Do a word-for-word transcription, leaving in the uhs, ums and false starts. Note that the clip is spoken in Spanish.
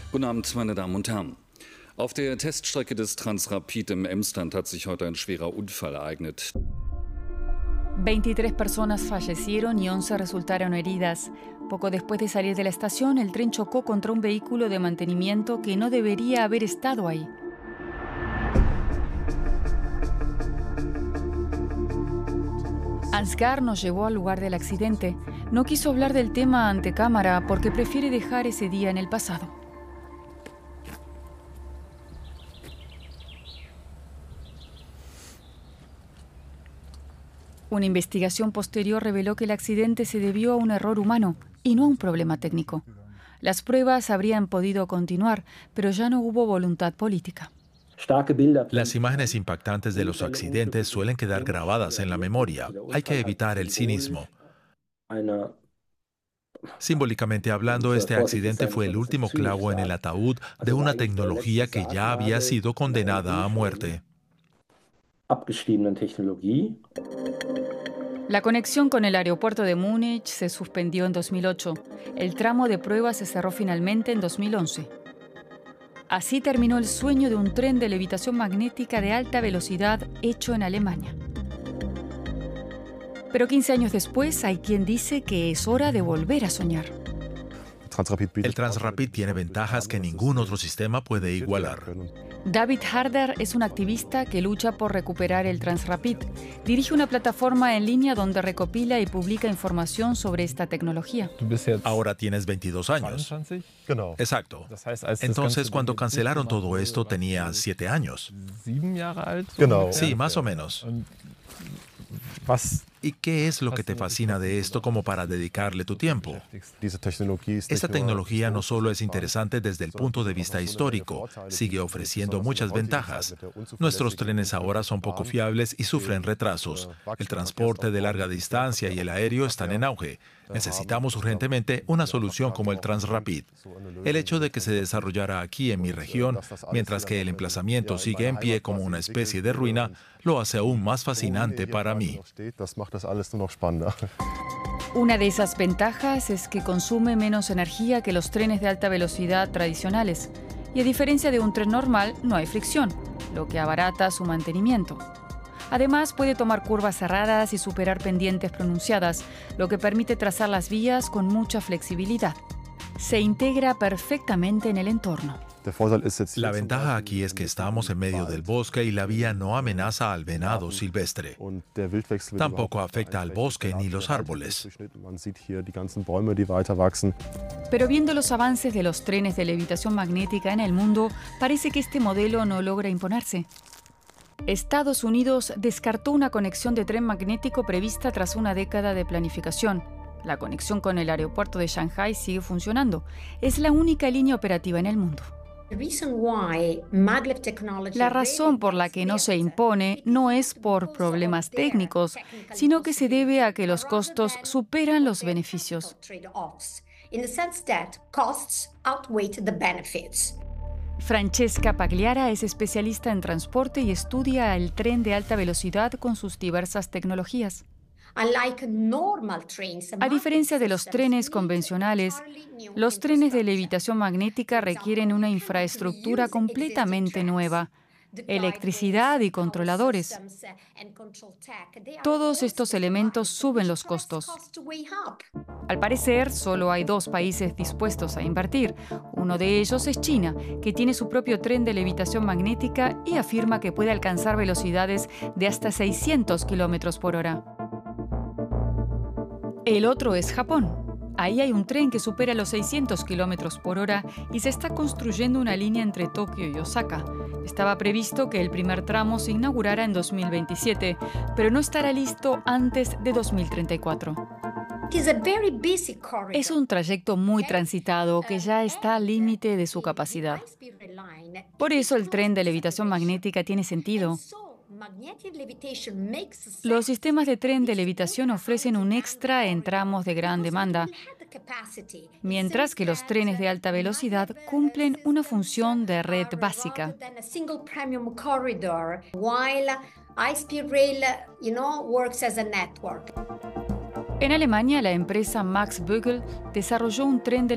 Guten Abend, meine Damen und Herren. Auf der Teststrecke des Transrapid im Emsland hat sich heute ein schwerer Unfall ereignet. veintitrés personas fallecieron y once resultaron heridas. Poco después de salir de la estación, el tren chocó contra un vehículo de mantenimiento que no debería haber estado ahí. Ansgar nos llevó al lugar del accidente. No quiso hablar del tema ante cámara porque prefiere dejar ese día en el pasado. Una investigación posterior reveló que el accidente se debió a un error humano y no a un problema técnico. Las pruebas habrían podido continuar, pero ya no hubo voluntad política. Las imágenes impactantes de los accidentes suelen quedar grabadas en la memoria. Hay que evitar el cinismo. Simbólicamente hablando, este accidente fue el último clavo en el ataúd de una tecnología que ya había sido condenada a muerte. La conexión con el aeropuerto de Múnich se suspendió en dos mil ocho. El tramo de prueba se cerró finalmente en dos mil once. Así terminó el sueño de un tren de levitación magnética de alta velocidad hecho en Alemania. Pero quince años después hay quien dice que es hora de volver a soñar. El Transrapid tiene ventajas que ningún otro sistema puede igualar. David Harder es un activista que lucha por recuperar el Transrapid. Dirige una plataforma en línea donde recopila y publica información sobre esta tecnología. Ahora tienes veintidós años. Exacto. Entonces, cuando cancelaron todo esto, tenía siete años. Sí, más o menos. ¿Y qué es lo que te fascina de esto como para dedicarle tu tiempo? Esta tecnología no solo es interesante desde el punto de vista histórico, sigue ofreciendo muchas ventajas. Nuestros trenes ahora son poco fiables y sufren retrasos. El transporte de larga distancia y el aéreo están en auge. Necesitamos urgentemente una solución como el Transrapid. El hecho de que se desarrollara aquí en mi región, mientras que el emplazamiento sigue en pie como una especie de ruina, lo hace aún más fascinante para mí. Una de esas ventajas es que consume menos energía que los trenes de alta velocidad tradicionales. Y a diferencia de un tren normal, no hay fricción, lo que abarata su mantenimiento. Además, puede tomar curvas cerradas y superar pendientes pronunciadas, lo que permite trazar las vías con mucha flexibilidad. Se integra perfectamente en el entorno. La ventaja aquí es que estamos en medio del bosque y la vía no amenaza al venado silvestre. Tampoco afecta al bosque ni los árboles. Pero viendo los avances de los trenes de levitación magnética en el mundo, parece que este modelo no logra imponerse. Estados Unidos descartó una conexión de tren magnético prevista tras una década de planificación. La conexión con el aeropuerto de Shanghái sigue funcionando. Es la única línea operativa en el mundo. La razón por la que no se impone no es por problemas técnicos, sino que se debe a que los costos superan los beneficios. Francesca Pagliara es especialista en transporte y estudia el tren de alta velocidad con sus diversas tecnologías. A diferencia de los trenes convencionales, los trenes de levitación magnética requieren una infraestructura completamente nueva, electricidad y controladores. Todos estos elementos suben los costos. Al parecer, solo hay dos países dispuestos a invertir. Uno de ellos es China, que tiene su propio tren de levitación magnética y afirma que puede alcanzar velocidades de hasta seiscientos kilómetros por hora. El otro es Japón. Ahí hay un tren que supera los seiscientos kilómetros por hora y se está construyendo una línea entre Tokio y Osaka. Estaba previsto que el primer tramo se inaugurara en dos mil veintisiete, pero no estará listo antes de dos mil treinta y cuatro. Es un trayecto muy transitado que ya está al límite de su capacidad. Por eso el tren de levitación magnética tiene sentido. Los sistemas de tren de levitación ofrecen un extra en tramos de gran demanda, mientras que los trenes de alta velocidad cumplen una función de red básica. En Alemania, la empresa Max Bögl desarrolló un tren de